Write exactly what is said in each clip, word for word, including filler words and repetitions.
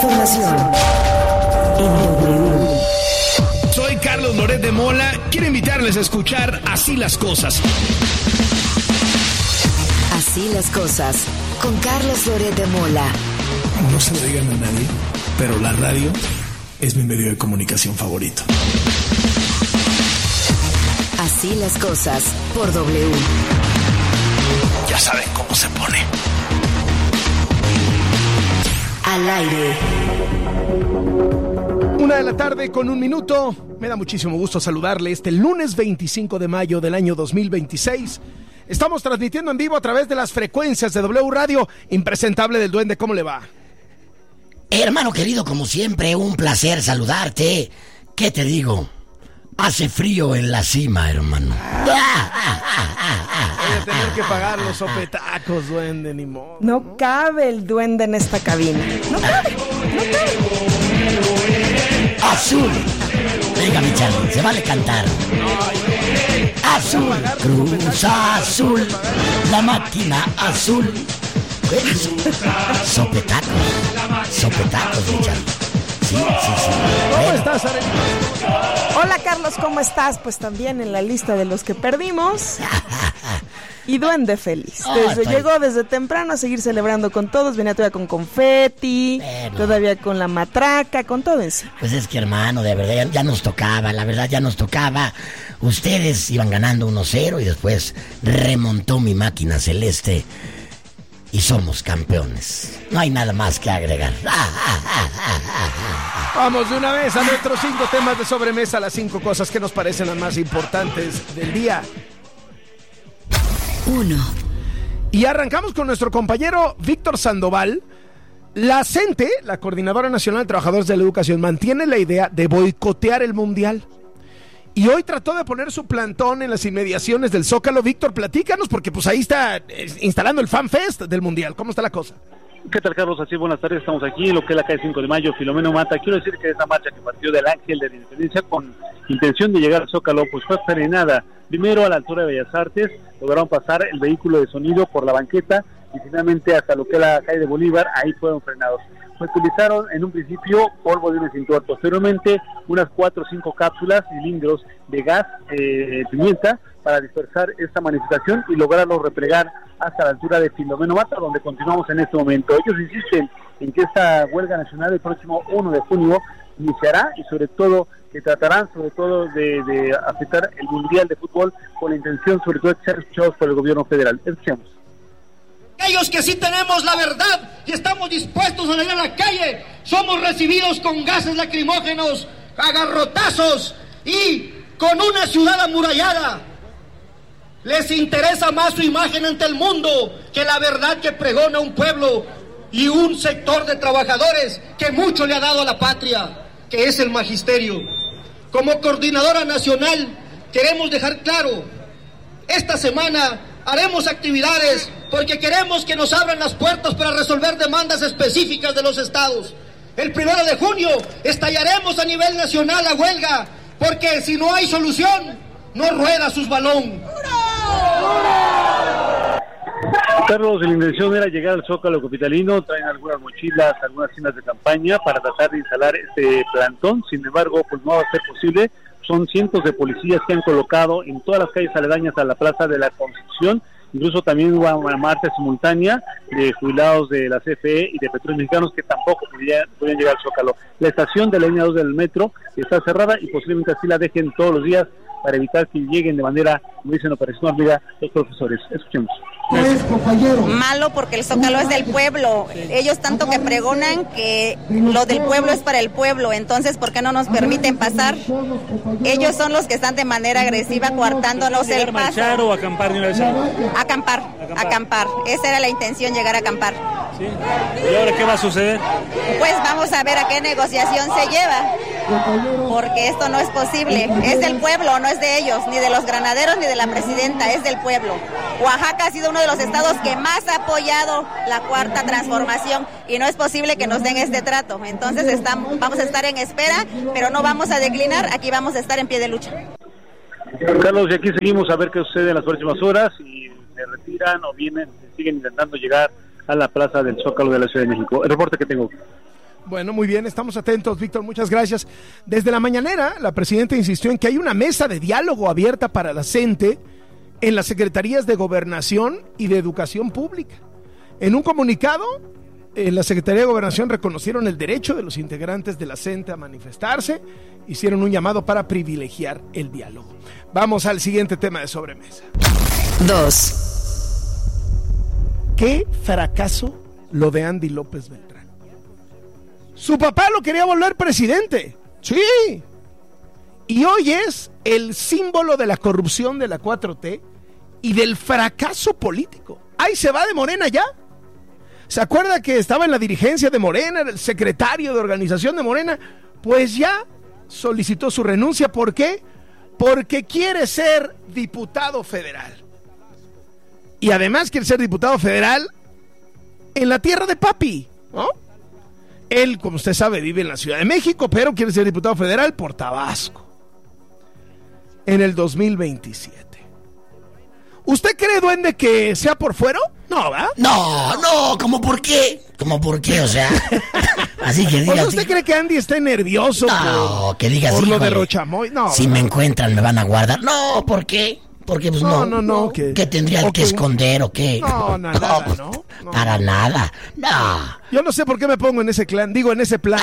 información en W. Soy Carlos Loret de Mola. Quiero invitarles a escuchar Así las Cosas. Así las Cosas, con Carlos Loret de Mola. No se lo digan a nadie, pero la radio es mi medio de comunicación favorito. Así las Cosas, por W. Ya saben cómo se pone. Al aire. Una de la tarde con un minuto. Me da muchísimo gusto saludarle este lunes veinticinco de mayo del año dos mil veintiséis. Estamos transmitiendo en vivo a través de las frecuencias de W Radio. Impresentable del Duende, ¿cómo le va? Hermano querido, como siempre, un placer saludarte. ¿Qué te digo? Hace frío en la cima, hermano. Voy a tener que pagar los sopetacos, Duende, ni modo. No cabe el Duende en esta cabina. No cabe, no cabe. Azul. Venga, mi Charlie, se vale cantar. Azul, Cruz Azul, la máquina azul. Sopetacos, sopetacos, mi Charlie. Sí, sí, sí. ¿Cómo bueno. estás, Arely? Hola, Carlos, ¿cómo estás? Pues también en la lista de los que perdimos. Y Duende feliz. Desde, oh, llegó desde temprano a seguir celebrando con todos. Venía todavía con confeti, bueno. todavía con la matraca, con todo encima. Pues es que, hermano, de verdad ya, ya nos tocaba, la verdad ya nos tocaba. Ustedes iban ganando uno cero y después remontó mi máquina celeste. Y somos campeones. No hay nada más que agregar. Vamos de una vez a nuestros cinco temas de sobremesa, las cinco cosas que nos parecen las más importantes del día. Uno. Y arrancamos con nuestro compañero Víctor Sandoval. La CENTE, la Coordinadora Nacional de Trabajadores de la Educación, mantiene la idea de boicotear el Mundial. Y hoy trató de poner su plantón en las inmediaciones del Zócalo. Víctor, platícanos, porque pues ahí está eh, instalando el Fan Fest del Mundial. ¿Cómo está la cosa? ¿Qué tal, Carlos? Así, buenas tardes. Estamos aquí en lo que es la calle cinco de mayo, Filomeno Mata. Quiero decir que esa marcha que partió del Ángel de la Independencia con intención de llegar al Zócalo, pues fue frenada. Primero a la altura de Bellas Artes, lograron pasar el vehículo de sonido por la banqueta y finalmente hasta lo que es la calle de Bolívar, ahí fueron frenados. Se utilizaron en un principio polvo de un extintor, posteriormente unas cuatro o cinco cápsulas, cilindros de gas, eh, pimienta, para dispersar esta manifestación y lograrlo replegar hasta la altura de Filomeno Mata, donde continuamos en este momento. Ellos insisten en que esta huelga nacional el próximo uno de junio iniciará y sobre todo que tratarán sobre todo de, de afectar el Mundial de Fútbol con la intención sobre todo de ser escuchados por el gobierno federal. Escuchemos. Aquellos que sí tenemos la verdad y estamos dispuestos a salir a la calle, somos recibidos con gases lacrimógenos, a garrotazos y con una ciudad amurallada. Les interesa más su imagen ante el mundo que la verdad que pregona un pueblo y un sector de trabajadores que mucho le ha dado a la patria, que es el magisterio. Como coordinadora nacional queremos dejar claro, esta semana haremos actividades porque queremos que nos abran las puertas para resolver demandas específicas de los estados. El primero de junio estallaremos a nivel nacional la huelga, porque si no hay solución, no rueda sus balón. Carlos, la intención era llegar al Zócalo capitalino, traen algunas mochilas, algunas tiendas de campaña para tratar de instalar este plantón, sin embargo, pues no va a ser posible. Son cientos de policías que han colocado en todas las calles aledañas a la Plaza de la Constitución. Incluso también hubo una marcha simultánea de jubilados de la C F E y de Petróleos Mexicanos que tampoco podían, podían llegar al Zócalo. La estación de la línea dos del metro está cerrada y posiblemente así la dejen todos los días para evitar que lleguen de manera, como dicen Operación Hormiga, los profesores. Escuchemos. Malo porque el Zócalo es del pueblo. Ellos tanto que pregonan que lo del pueblo es para el pueblo. Entonces, ¿por qué no nos permiten pasar? Ellos son los que están de manera agresiva coartándonos el paso. ¿Marchar o acampar de una vez? Acampar, acampar, acampar. Esa era la intención, llegar a acampar. ¿Sí? ¿Y ahora qué va a suceder? Pues vamos a ver a qué negociación se lleva. Porque esto no es posible. Es del pueblo, no es de ellos, ni de los granaderos, ni de la presidenta, es del pueblo. Oaxaca ha sido uno de los estados que más ha apoyado la cuarta transformación y no es posible que nos den este trato. Entonces estamos, vamos a estar en espera, pero no vamos a declinar, aquí vamos a estar en pie de lucha. Carlos, y aquí seguimos a ver qué sucede en las próximas horas, si se retiran o vienen, siguen intentando llegar a la plaza del Zócalo de la Ciudad de México. El reporte que tengo. Bueno, muy bien, estamos atentos, Víctor, muchas gracias. Desde la mañanera, la presidenta insistió en que hay una mesa de diálogo abierta para la CENTE en las secretarías de Gobernación y de Educación Pública. En un comunicado, en la Secretaría de Gobernación reconocieron el derecho de los integrantes de la CENTE a manifestarse, hicieron un llamado para privilegiar el diálogo. Vamos al siguiente tema de sobremesa. Dos. ¿Qué fracaso lo de Andy López Beltrán? Su papá lo quería volver presidente. Sí. Y hoy es el símbolo de la corrupción de la cuatro T y del fracaso político. Ahí se va de Morena ya. ¿Se acuerda que estaba en la dirigencia de Morena, era el secretario de organización de Morena? Pues ya solicitó su renuncia. ¿Por qué? Porque quiere ser diputado federal. Y además quiere ser diputado federal en la tierra de papi, ¿no? Él, como usted sabe, vive en la Ciudad de México, pero quiere ser diputado federal por Tabasco en el dos mil veintisiete. ¿Usted cree, duende, que sea por fuero? No, ¿verdad? No, no, ¿cómo por qué? ¿Cómo por qué? O sea, así que digas. ¿O ¿Usted cree que Andy esté nervioso no, por, que digas, por lo de híjole, Rochamoy? No, si ¿verdad? me encuentran, me van a guardar. No, ¿por qué? Porque pues no, no, no, no que, ¿qué tendría que que esconder o qué? No, no, nada, ¿no? No. Para nada, no. Yo no sé por qué me pongo en ese clan, digo en ese plan.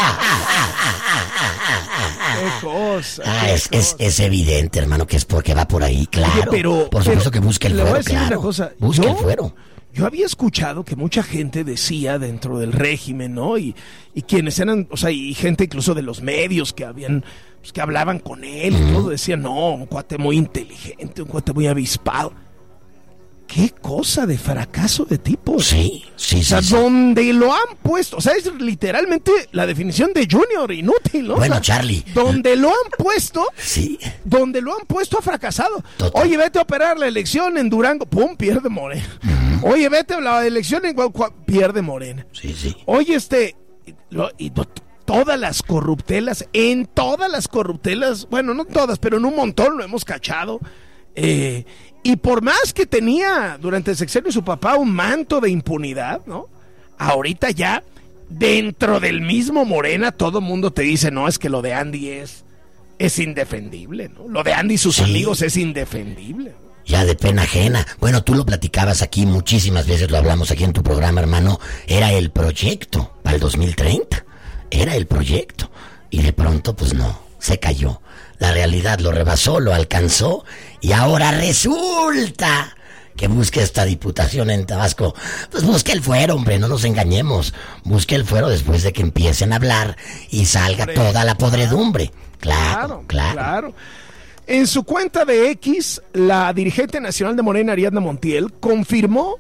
Qué cosa. Ah, qué es, cosa. es, es evidente, hermano, que es porque va por ahí, claro. Oye, pero, por supuesto pero, que busque el le voy a fuero, decir claro. una cosa. Busque yo, el fuero. Yo había escuchado que mucha gente decía dentro del régimen, ¿no? Y, y quienes eran, o sea, y gente incluso de los medios que habían, pues, que hablaban con él y todo, decían, no, un cuate muy inteligente, un cuate muy avispado. ¿Qué cosa de fracaso de tipo? Sí, sí, O sea, sí, sí. donde lo han puesto, o sea, es literalmente la definición de Junior, inútil, ¿no? Bueno, o sea, Charlie. Donde lo han puesto, Sí. donde lo han puesto ha fracasado. Total. Oye, vete a operar la elección en Durango, pum, pierde Morena. Uh-huh. Oye, vete a la elección en Guadalajara, pierde Morena. Sí, sí. Oye, este, lo, y, lo, todas las corruptelas, en todas las corruptelas, bueno, no todas, pero en un montón lo hemos cachado. Eh, y por más que tenía durante el sexenio de su papá un manto de impunidad, ¿no? Ahorita ya, dentro del mismo Morena, todo el mundo te dice, no, es que lo de Andy es, es indefendible, ¿no? Lo de Andy y sus sí. amigos es indefendible, ¿no? Ya de pena ajena. Bueno, tú lo platicabas aquí muchísimas veces, lo hablamos aquí en tu programa, hermano. Era el proyecto para el dos mil treinta. Era el proyecto. Y de pronto, pues no, se cayó. La realidad lo rebasó, lo alcanzó. Y ahora resulta que busque esta diputación en Tabasco. Pues busque el fuero, hombre, no nos engañemos. Busque el fuero después de que empiecen a hablar y salga hombre, toda la podredumbre. Claro, claro, claro. claro. En su cuenta de X, la dirigente nacional de Morena, Ariadna Montiel, confirmó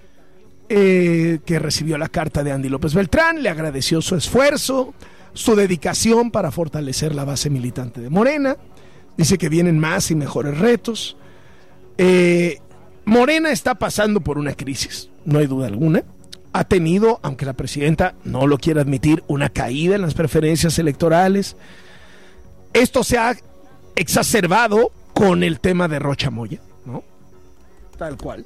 eh, que recibió la carta de Andy López Beltrán, le agradeció su esfuerzo, su dedicación para fortalecer la base militante de Morena. Dice que vienen más y mejores retos. Eh, Morena está pasando por una crisis, no hay duda alguna. Ha tenido, aunque la presidenta no lo quiera admitir, una caída en las preferencias electorales. Esto se ha exacerbado con el tema de Rocha Moya, ¿no? Tal cual.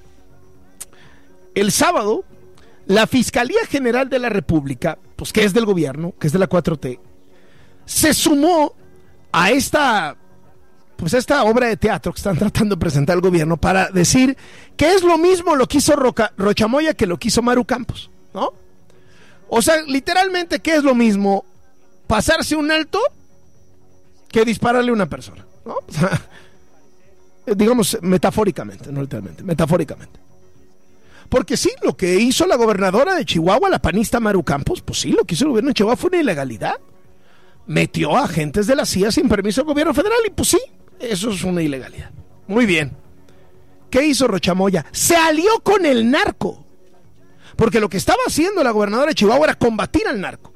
El sábado, la Fiscalía General de la República, pues que es del gobierno, que es de la cuatro T, se sumó a esta, pues esta obra de teatro que están tratando de presentar el gobierno para decir que es lo mismo lo que hizo Roca, Rocha Moya que lo que hizo Maru Campos, ¿no? O sea, literalmente, ¿qué es lo mismo? Pasarse un alto que dispararle a una persona, ¿no? O sea, digamos metafóricamente, no literalmente, metafóricamente. Porque sí, lo que hizo la gobernadora de Chihuahua, la panista Maru Campos, pues sí, lo que hizo el gobierno de Chihuahua fue una ilegalidad. Metió a agentes de la C I A sin permiso del gobierno federal y pues sí, eso es una ilegalidad. Muy bien. ¿Qué hizo Rocha Moya? Se alió con el narco. Porque lo que estaba haciendo la gobernadora de Chihuahua era combatir al narco.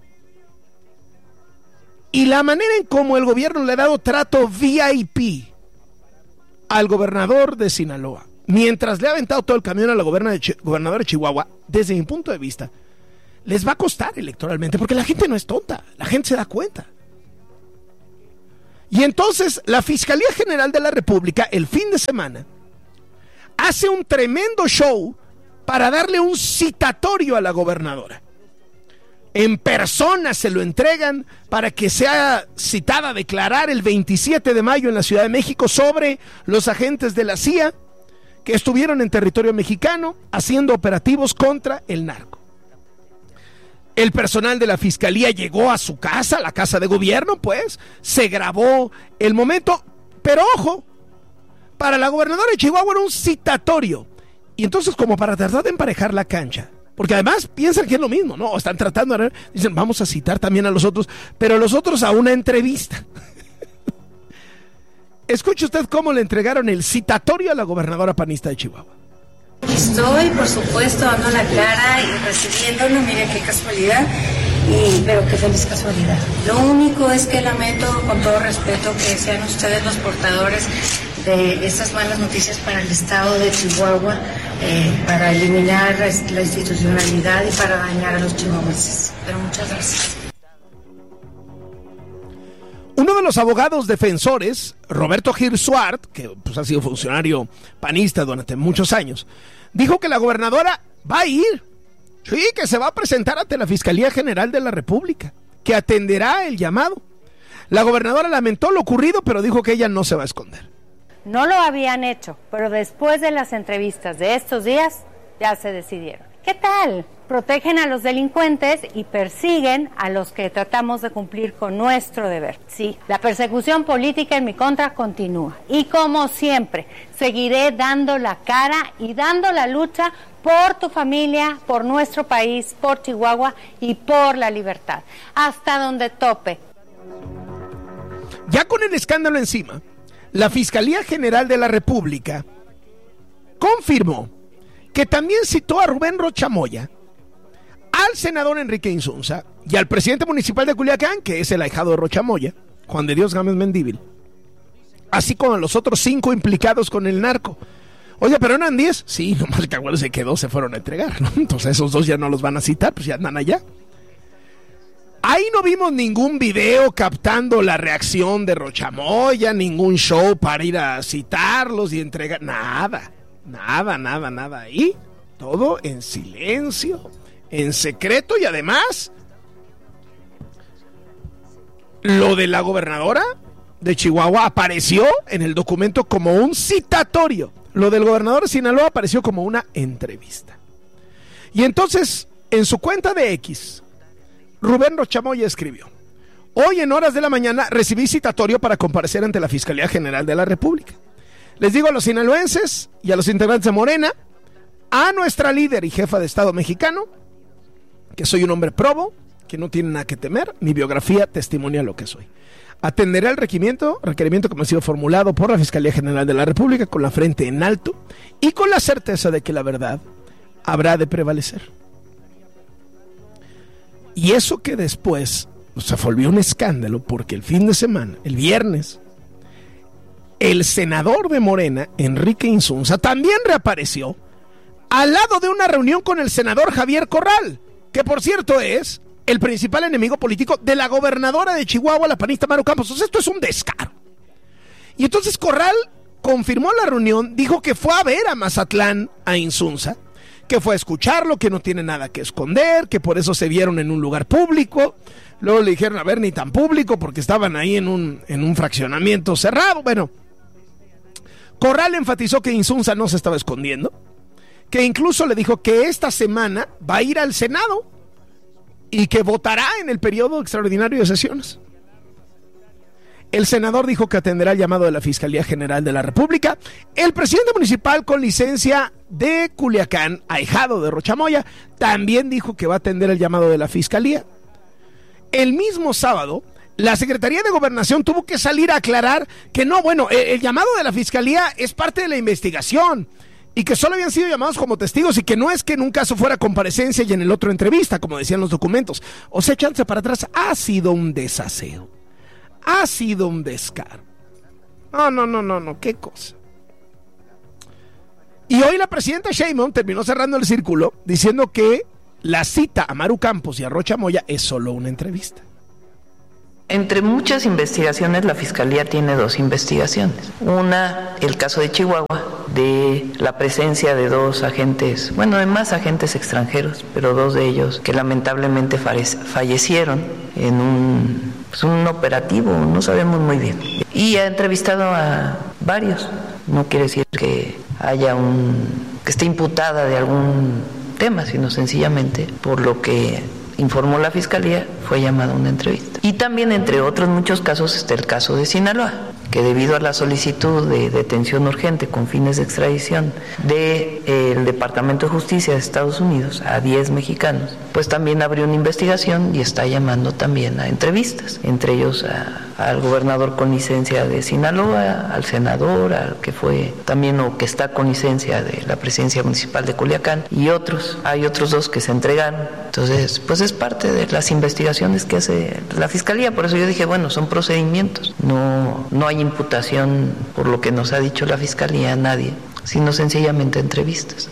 Y la manera en cómo el gobierno le ha dado trato V I P al gobernador de Sinaloa, mientras le ha aventado todo el camión a la gobernadora de, Ch- gobernadora de Chihuahua, desde mi punto de vista, les va a costar electoralmente, porque la gente no es tonta, la gente se da cuenta. Y entonces la Fiscalía General de la República, el fin de semana, hace un tremendo show para darle un citatorio a la gobernadora. en persona se lo entregan para que sea citada a declarar el veintisiete de mayo en la Ciudad de México sobre los agentes de la C I A que estuvieron en territorio mexicano haciendo operativos contra el narco. El personal de la fiscalía llegó a su casa, la casa de gobierno, pues, se grabó el momento, pero ojo, para la gobernadora de Chihuahua era un citatorio. Y entonces, como para tratar de emparejar la cancha, porque además piensan que es lo mismo, ¿no? Están tratando de... Dicen, vamos a citar también a los otros, pero los otros a una entrevista. Escuche usted cómo le entregaron el citatorio a la gobernadora panista de Chihuahua. Estoy, por supuesto, dando la cara y recibiéndolo, mire qué casualidad, y, pero qué feliz casualidad. Lo único es que lamento, con todo respeto, que sean ustedes los portadores de estas malas noticias para el estado de Chihuahua, eh, para eliminar la, la institucionalidad y para dañar a los chihuahuenses. Pero muchas gracias. Uno de los abogados defensores, Roberto Gil Suart, que pues, ha sido funcionario panista durante muchos años, dijo que la gobernadora va a ir, sí, que se va a presentar ante la Fiscalía General de la República, que atenderá el llamado. La gobernadora lamentó lo ocurrido, pero dijo que ella no se va a esconder. No lo habían hecho, pero después de las entrevistas de estos días, ya se decidieron. ¿Qué tal? Protegen a los delincuentes y persiguen a los que tratamos de cumplir con nuestro deber. Sí, la persecución política en mi contra continúa. Y como siempre, seguiré dando la cara y dando la lucha por tu familia, por nuestro país, por Chihuahua y por la libertad. Hasta donde tope. Ya con el escándalo encima, la Fiscalía General de la República confirmó que también citó a Rubén Rocha Moya, al senador Enrique Insunza y al presidente municipal de Culiacán, que es el ahijado de Rocha Moya, Juan de Dios Gámez Mendívil, así como a los otros cinco implicados con el narco. Oye, pero eran diez. Sí, nomás que igual se quedó, se fueron a entregar, ¿no? Entonces esos dos ya no los van a citar, pues ya andan allá. Ahí no vimos ningún video captando la reacción de Rocha Moya, ningún show para ir a citarlos y entregar, nada. Nada, nada, nada. Ahí todo en silencio, en secreto, y además lo de la gobernadora de Chihuahua apareció en el documento como un citatorio. Lo del gobernador de Sinaloa apareció como una entrevista. Y entonces, en su cuenta de X, Rubén Rocha Moya escribió: hoy en horas de la mañana recibí citatorio para comparecer ante la Fiscalía General de la República. Les digo a los sinaloenses y a los integrantes de Morena, a nuestra líder y jefa de Estado mexicano, que soy un hombre probo, que no tiene nada que temer, mi biografía testimonia lo que soy. Atenderé al requerimiento, requerimiento que me ha sido formulado por la Fiscalía General de la República con la frente en alto y con la certeza de que la verdad habrá de prevalecer. Y eso que después se volvió un escándalo porque el fin de semana, el viernes, el senador de Morena, Enrique Insunza, también reapareció al lado de una reunión con el senador Javier Corral, que por cierto es el principal enemigo político de la gobernadora de Chihuahua, la panista Maru Campos. O sea, esto es un descaro. Y entonces Corral confirmó la reunión, dijo que fue a ver a Mazatlán a Insunza, que fue a escucharlo, que no tiene nada que esconder, que por eso se vieron en un lugar público. Luego le dijeron, a ver, ni tan público, porque estaban ahí en un, en un fraccionamiento cerrado. Bueno, Corral enfatizó que Insunza no se estaba escondiendo, que incluso le dijo que esta semana va a ir al Senado y que votará en el periodo extraordinario de sesiones. El senador dijo que atenderá el llamado de la Fiscalía General de la República. El presidente municipal con licencia de Culiacán, ahijado de Rocha Moya, también dijo que va a atender el llamado de la Fiscalía. El mismo sábado, la Secretaría de Gobernación tuvo que salir a aclarar que no, bueno, el, el llamado de la Fiscalía es parte de la investigación y que solo habían sido llamados como testigos y que no es que en un caso fuera comparecencia y en el otro entrevista, como decían los documentos. O sea, echándose para atrás, ha sido un desaseo, ha sido un descaro. No, no, no, no, no, qué cosa. Y hoy la presidenta Sheinbaum terminó cerrando el círculo diciendo que la cita a Maru Campos y a Rocha Moya es solo una entrevista. Entre muchas investigaciones, la Fiscalía tiene dos investigaciones. Una, el caso de Chihuahua, de la presencia de dos agentes, bueno, de más agentes extranjeros, pero dos de ellos que lamentablemente fallecieron en un, pues un operativo, no sabemos muy bien. Y ha entrevistado a varios. No quiere decir que haya un, que esté imputada de algún tema, sino sencillamente por lo que informó la Fiscalía, fue llamada a una entrevista. Y también, entre otros muchos casos, está el caso de Sinaloa, que debido a la solicitud de detención urgente con fines de extradición del de, eh, Departamento de Justicia de Estados Unidos a diez mexicanos, pues también abrió una investigación y está llamando también a entrevistas, entre ellos a, al gobernador con licencia de Sinaloa, al senador, al que fue también o que está con licencia de la presidencia municipal de Culiacán y otros. Hay otros dos que se entregaron. Entonces, pues es parte de las investigaciones que hace la Fiscalía. Por eso yo dije, bueno, son procedimientos. No, no hay imputación por lo que nos ha dicho la Fiscalía a nadie, sino sencillamente entrevistas.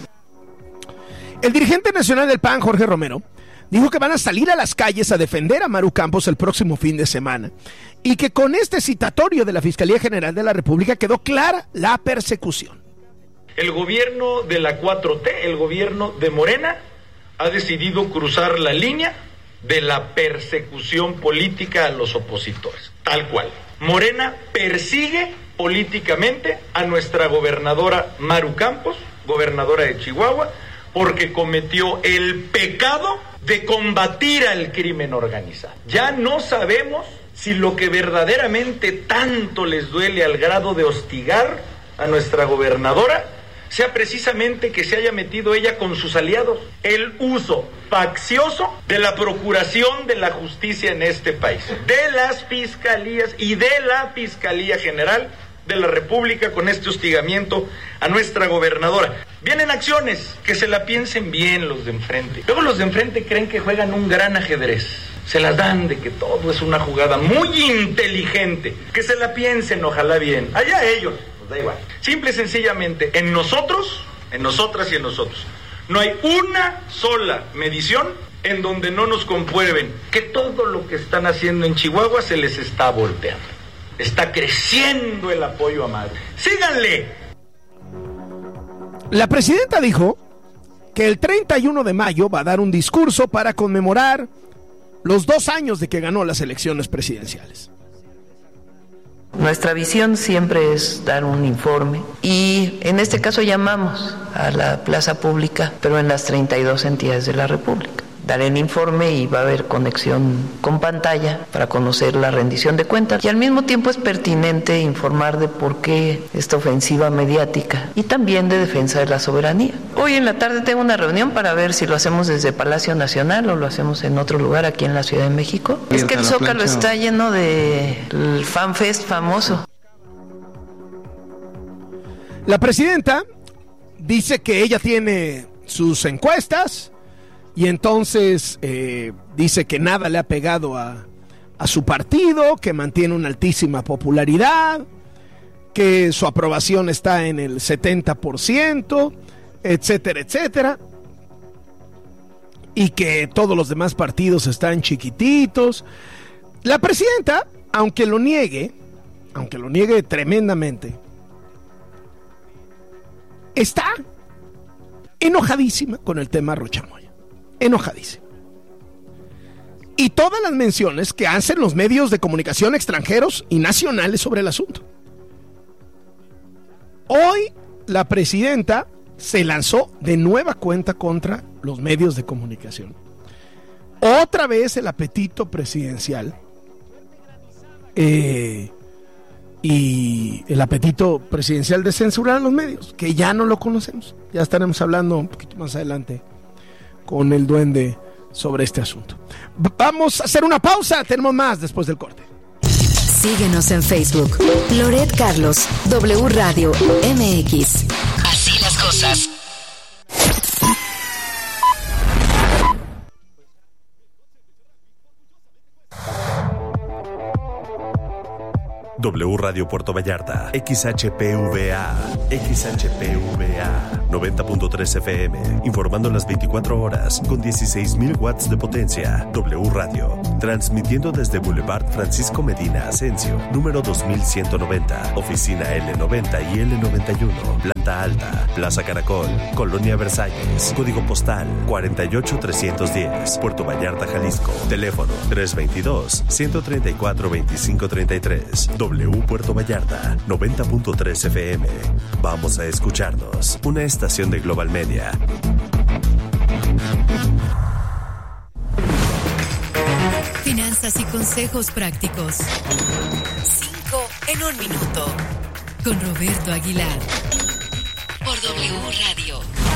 El dirigente nacional del P A N, Jorge Romero, dijo que van a salir a las calles a defender a Maru Campos el próximo fin de semana y que con este citatorio de la Fiscalía General de la República quedó clara la persecución. El gobierno de la cuatro T, el gobierno de Morena, ha decidido cruzar la línea de la persecución política a los opositores, tal cual. Morena persigue políticamente a nuestra gobernadora Maru Campos, gobernadora de Chihuahua, porque cometió el pecado de combatir al crimen organizado. Ya no sabemos si lo que verdaderamente tanto les duele al grado de hostigar a nuestra gobernadora sea precisamente que se haya metido ella con sus aliados. El uso faccioso de la procuración de la justicia en este país, de las fiscalías y de la Fiscalía General de la República con este hostigamiento a nuestra gobernadora. Vienen acciones, que se la piensen bien los de enfrente. Luego los de enfrente creen que juegan un gran ajedrez. Se las dan de que todo es una jugada muy inteligente. Que se la piensen, ojalá bien. Allá ellos, pues da igual. Simple y sencillamente, en nosotros, en nosotras y en nosotros, no hay una sola medición en donde no nos comprueben que todo lo que están haciendo en Chihuahua se les está volteando. Está creciendo el apoyo a Maru. ¡Síganle! La presidenta dijo que el treinta y uno de mayo va a dar un discurso para conmemorar los dos años de que ganó las elecciones presidenciales. Nuestra visión siempre es dar un informe y en este caso llamamos a la plaza pública, pero en las treinta y dos entidades de la República. Daré el informe y va a haber conexión con pantalla para conocer la rendición de cuentas y al mismo tiempo es pertinente informar de por qué esta ofensiva mediática y también de defensa de la soberanía. Hoy en la tarde tengo una reunión para ver si lo hacemos desde Palacio Nacional o lo hacemos en otro lugar aquí en la Ciudad de México. Es que el Zócalo está lleno del FanFest famoso. La presidenta dice que ella tiene sus encuestas y entonces eh, dice que nada le ha pegado a, a su partido, que mantiene una altísima popularidad, que su aprobación está en el setenta por ciento, etcétera, etcétera, y que todos los demás partidos están chiquititos. La presidenta, aunque lo niegue, aunque lo niegue tremendamente, está enojadísima con el tema Rocha Moya. Enojadísima. Y todas las menciones que hacen los medios de comunicación extranjeros y nacionales sobre el asunto. Hoy la presidenta se lanzó de nueva cuenta contra los medios de comunicación. Otra vez el apetito presidencial eh, y el apetito presidencial de censurar a los medios, que ya no lo conocemos. Ya estaremos hablando un poquito más adelante con el duende sobre este asunto. Vamos a hacer una pausa, tenemos más después del corte. Síguenos en Facebook, Loret Carlos, W Radio M X. Así las cosas. W Radio Puerto Vallarta, X H P V A, X H P V A, noventa punto tres F M, informando las veinticuatro horas con dieciséis mil watts de potencia. W Radio, transmitiendo desde Boulevard Francisco Medina Asensio, número dos mil ciento noventa, oficina L noventa y L noventa y uno, planta alta, Plaza Caracol, Colonia Versalles, código postal cuarenta y ocho trescientos diez, Puerto Vallarta, Jalisco, teléfono tres veintidós, ciento treinta y cuatro, veinticinco treinta y tres. W Puerto Vallarta, noventa punto tres F M. Vamos a escucharnos. Una estación de Global Media. Finanzas y consejos prácticos. Cinco en un minuto. Con Roberto Aguilar. Por W Radio.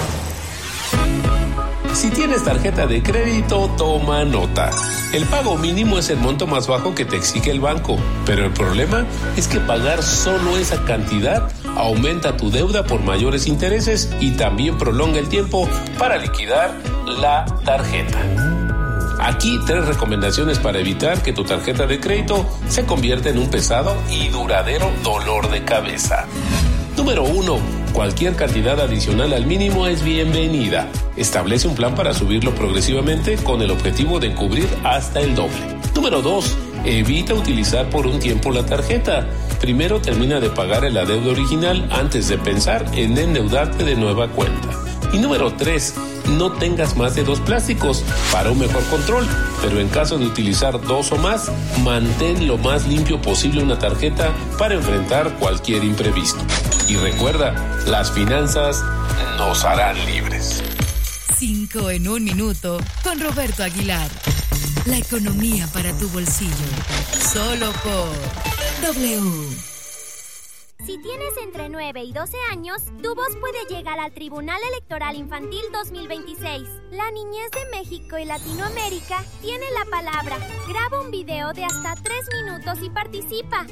Si tienes tarjeta de crédito, toma nota. El pago mínimo es el monto más bajo que te exige el banco, pero el problema es que pagar solo esa cantidad aumenta tu deuda por mayores intereses y también prolonga el tiempo para liquidar la tarjeta. Aquí tres recomendaciones para evitar que tu tarjeta de crédito se convierta en un pesado y duradero dolor de cabeza. Número uno. Cualquier cantidad adicional al mínimo es bienvenida. Establece un plan para subirlo progresivamente con el objetivo de cubrir hasta el doble. Número dos. Evita utilizar por un tiempo la tarjeta. Primero termina de pagar el adeudo original antes de pensar en endeudarte de nueva cuenta. Y número tres. No tengas más de dos plásticos para un mejor control, pero en caso de utilizar dos o más, mantén lo más limpio posible una tarjeta para enfrentar cualquier imprevisto. Y recuerda, las finanzas nos harán libres. Cinco en un minuto con Roberto Aguilar. La economía para tu bolsillo. Solo por W. Si tienes entre nueve y doce años, tu voz puede llegar al Tribunal Electoral Infantil dos mil veintiséis. La niñez de México y Latinoamérica tiene la palabra. Graba un video de hasta tres minutos y participa.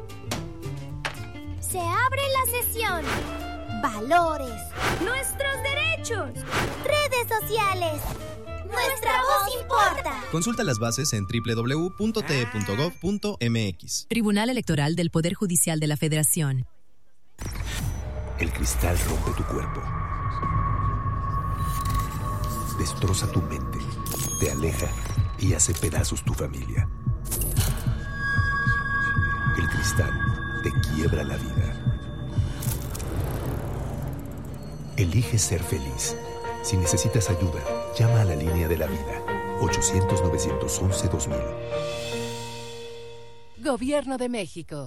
Se abre la sesión. Valores. Nuestros derechos. Redes sociales. Nuestra voz importa. Consulta las bases en doble u doble u doble u punto t e punto gov punto m x. Tribunal Electoral del Poder Judicial de la Federación. El cristal rompe tu cuerpo. Destroza tu mente. Te aleja y hace pedazos tu familia. El cristal te quiebra la vida. Elige ser feliz. Si necesitas ayuda, llama a la línea de la vida. ochocientos, novecientos once, dos mil. Gobierno de México.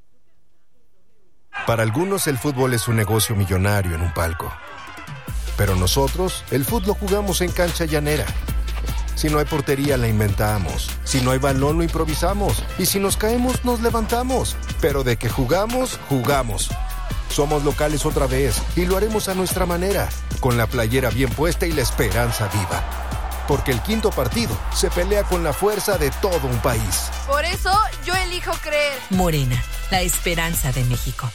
Para algunos el fútbol es un negocio millonario en un palco. Pero nosotros, el fútbol lo jugamos en cancha llanera. Si no hay portería, la inventamos. Si no hay balón, lo improvisamos. Y si nos caemos, nos levantamos. Pero de que jugamos, jugamos. Somos locales otra vez y lo haremos a nuestra manera, con la playera bien puesta y la esperanza viva. Porque el quinto partido se pelea con la fuerza de todo un país. Por eso yo elijo creer. Morena, la esperanza de México.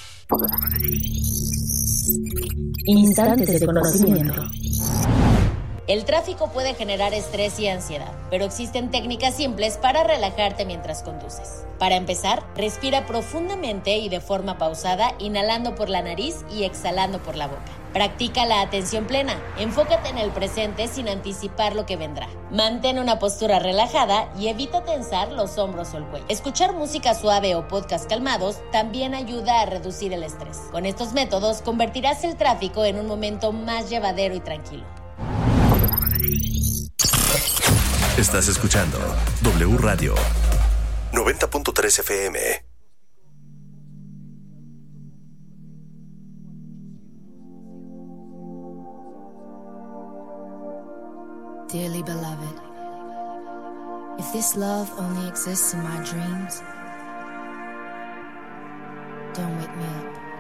Instantes de conocimiento. El tráfico puede generar estrés y ansiedad, pero existen técnicas simples para relajarte mientras conduces. Para empezar, respira profundamente y de forma pausada, inhalando por la nariz y exhalando por la boca. Practica la atención plena. Enfócate en el presente sin anticipar lo que vendrá. Mantén una postura relajada y evita tensar los hombros o el cuello. Escuchar música suave o podcast calmados también ayuda a reducir el estrés. Con estos métodos convertirás el tráfico en un momento más llevadero y tranquilo. Estás escuchando W Radio noventa punto tres F M. Dearly beloved, if this love only exists in my dreams, don't wake me up.